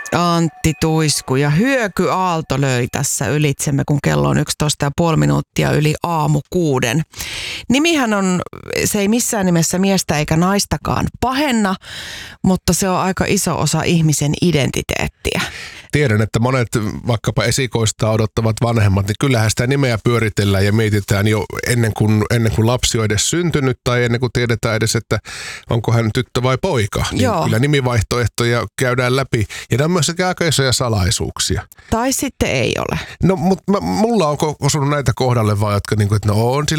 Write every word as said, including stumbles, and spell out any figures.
Antti Tuisku ja Hyöky Aalto löi tässä ylitsemme, kun kello on yksitoista ja puoli minuuttia yli aamu kuuden. Nimihän on, se ei missään nimessä miestä eikä naistakaan pahenna, mutta se on aika iso osa ihmisen identiteettiä. Tiedän, että monet vaikkapa esikoista odottavat vanhemmat, niin kyllähän sitä nimeä pyöritellään ja mietitään jo ennen kuin, ennen kuin lapsi on edes syntynyt tai ennen kuin tiedetään edes, että onko hän tyttö vai poika. Niin Joo. Kyllä nimivaihtoehtoja käydään läpi ja ne on myös aika isoja salaisuuksia. Tai sitten ei ole. No, mutta mulla onko osunut näitä kohdalle vai jotka, niin kuin, että no on sillä